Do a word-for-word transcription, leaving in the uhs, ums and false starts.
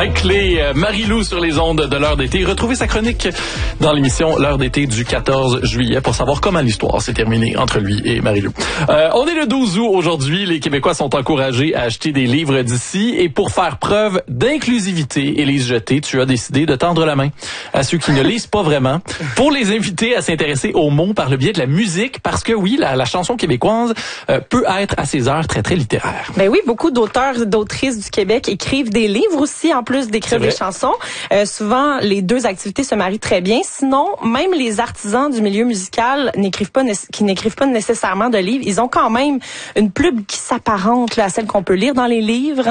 Mike Lay, euh, Marie-Lou sur les ondes de l'heure d'été. Retrouvez sa chronique dans l'émission L'heure d'été du quatorze juillet pour savoir comment l'histoire s'est terminée entre lui et Marie-Lou. Euh, on est le douze août aujourd'hui. Les Québécois sont encouragés à acheter des livres d'ici et pour faire preuve d'inclusivité, Élise Jeté, tu as décidé de tendre la main à ceux qui ne lisent pas vraiment pour les inviter à s'intéresser aux mots par le biais de la musique parce que oui, la, la chanson québécoise euh, peut être à ses heures très, très littéraire. Ben oui, beaucoup d'auteurs et d'autrices du Québec écrivent des livres aussi, en plus d'écrire des chansons. Euh, souvent, les deux activités se marient très bien. Sinon, même les artisans du milieu musical n'écrivent pas, qui n'écrivent pas nécessairement de livres, ils ont quand même une plume qui s'apparente là, à celle qu'on peut lire dans les livres.